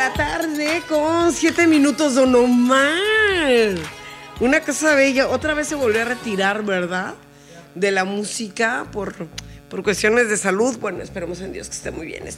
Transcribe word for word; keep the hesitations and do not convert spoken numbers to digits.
la tarde con siete minutos, Don Omar. Una cosa bella. Otra vez se volvió a retirar, ¿verdad? De la música por, por cuestiones de salud. Bueno, esperemos en Dios que esté muy bien.